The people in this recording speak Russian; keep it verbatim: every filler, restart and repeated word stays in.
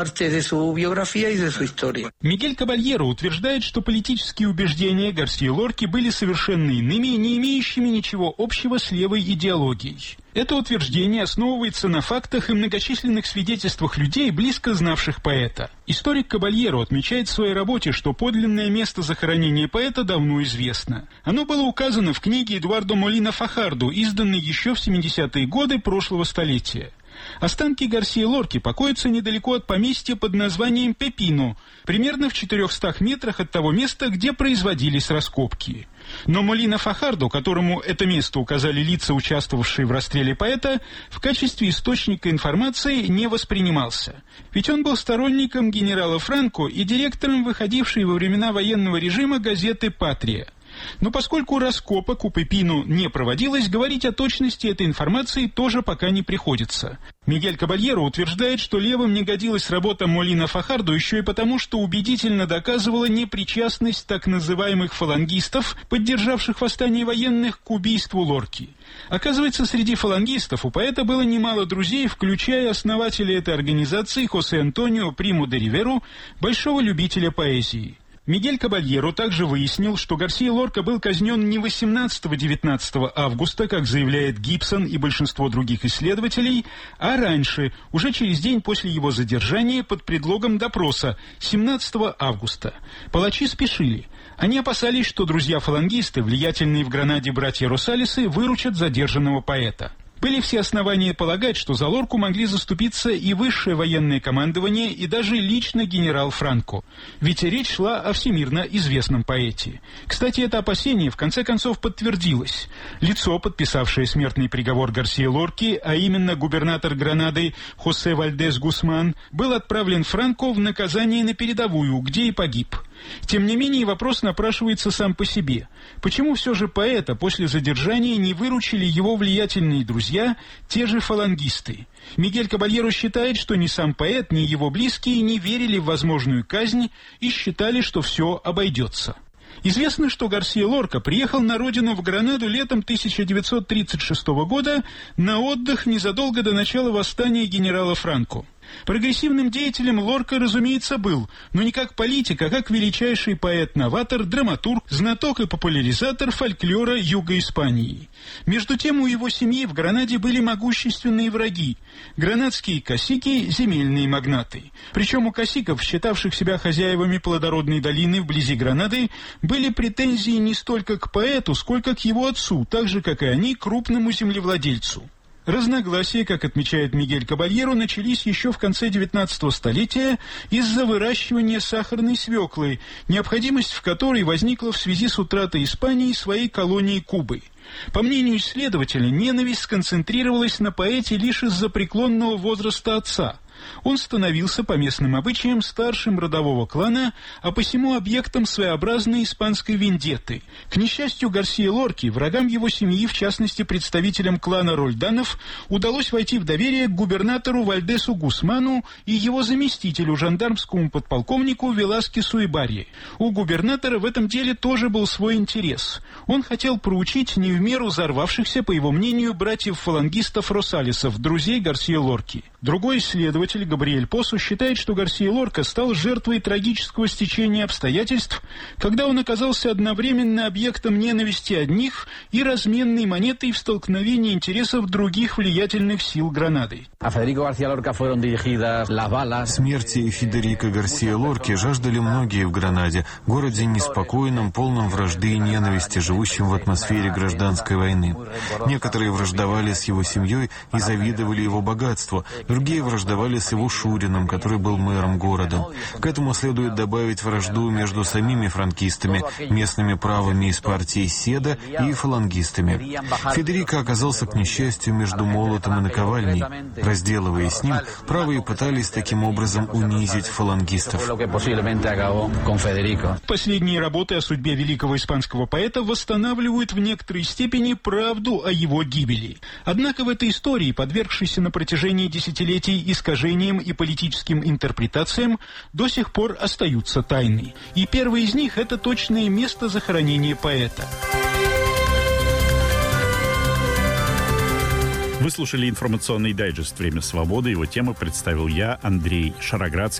Мигель Кабальеро утверждает, что политические убеждения Гарсии Лорки были совершенно иными, не имеющими ничего общего с левой идеологией. Это утверждение основывается на фактах и многочисленных свидетельствах людей, близко знавших поэта. Историк Кабальеро отмечает в своей работе, что подлинное место захоронения поэта давно известно. Оно было указано в книге Эдуардо Молина Фахардо, изданной еще в семидесятые годы прошлого столетия. Останки Гарсии Лорки покоятся недалеко от поместья под названием Пепино, примерно в четырехстах метрах от того места, где производились раскопки. Но Молина Фахардо, которому это место указали лица, участвовавшие в расстреле поэта, в качестве источника информации не воспринимался. Ведь он был сторонником генерала Франко и директором выходившей во времена военного режима газеты «Патрия». Но поскольку раскопок у Пепино не проводилось, говорить о точности этой информации тоже пока не приходится. Мигель Кабальеро утверждает, что левым не годилась работа Молина Фахардо еще и потому, что убедительно доказывала непричастность так называемых фалангистов, поддержавших восстание военных, к убийству Лорки. Оказывается, среди фалангистов у поэта было немало друзей, включая основателя этой организации Хосе Антонио Приму де Риверу, большого любителя поэзии. Мигель Кабальеро также выяснил, что Гарсия Лорка был казнен не восемнадцатого-девятнадцатого августа, как заявляет Гибсон и большинство других исследователей, а раньше, уже через день после его задержания под предлогом допроса, семнадцатого августа. Палачи спешили. Они опасались, что друзья-фалангисты, влиятельные в Гранаде братья Росалесы, выручат задержанного поэта. Были все основания полагать, что за Лорку могли заступиться и высшее военное командование, и даже лично генерал Франко. Ведь речь шла о всемирно известном поэте. Кстати, это опасение в конце концов подтвердилось. Лицо, подписавшее смертный приговор Гарсии Лорки, а именно губернатор Гранады Хосе Вальдес Гусман, был отправлен Франко в наказание на передовую, где и погиб. Тем не менее, вопрос напрашивается сам по себе. Почему все же поэта после задержания не выручили его влиятельные друзья, те же фалангисты? Мигель Кабальеро считает, что ни сам поэт, ни его близкие не верили в возможную казнь и считали, что все обойдется. Известно, что Гарсия Лорка приехал на родину в Гранаду летом тысяча девятьсот тридцать шестого года на отдых незадолго до начала восстания генерала Франко. Прогрессивным деятелем Лорка, разумеется, был, но не как политик, а как величайший поэт-новатор, драматург, знаток и популяризатор фольклора Юга Испании. Между тем, у его семьи в Гранаде были могущественные враги – гранадские касики, земельные магнаты. Причем у касиков, считавших себя хозяевами плодородной долины вблизи Гранады, были претензии не столько к поэту, сколько к его отцу, так же, как и они, крупному землевладельцу. Разногласия, как отмечает Мигель Кабальеро, начались еще в конце девятнадцатого столетия из-за выращивания сахарной свеклы, необходимость в которой возникла в связи с утратой Испании своей колонии Кубы. По мнению исследователя, ненависть сконцентрировалась на поэте лишь из-за преклонного возраста отца. Он становился по местным обычаям старшим родового клана, а посему объектом своеобразной испанской вендетты. К несчастью Гарсии Лорки, врагам его семьи, в частности представителям клана Рольданов, удалось войти в доверие к губернатору Вальдесу Гусману и его заместителю, жандармскому подполковнику Веласкесу Ибарье. У губернатора в этом деле тоже был свой интерес. Он хотел проучить не в меру взорвавшихся, по его мнению, братьев-фалангистов Росалесов, друзей Гарсии Лорки. Другой исследователь, Габриэль Посу, считает, что Гарсия Лорка стал жертвой трагического стечения обстоятельств, когда он оказался одновременно объектом ненависти одних и разменной монетой в столкновении интересов других влиятельных сил Гранады. Смерти Федерико Гарсия Лорки жаждали многие в Гранаде, городе неспокойном, полном вражды и ненависти, живущем в атмосфере гражданской войны. Некоторые враждовали с его семьей и завидовали его богатству, другие враждовали с его Шурином, который был мэром города. К этому следует добавить вражду между самими франкистами, местными правыми из партии Седа и фалангистами. Федерико оказался, к несчастью, между молотом и наковальней. Разделываясь с ним, правые пытались таким образом унизить фалангистов. Последние работы о судьбе великого испанского поэта восстанавливают в некоторой степени правду о его гибели. Однако в этой истории, подвергшейся на протяжении десятилетий искажениям и политическим интерпретациям, до сих пор остаются тайны. И первый из них – это точное место захоронения поэта. Вы слушали информационный дайджест «Время свободы». Его тему представил я, Андрей Шароградский.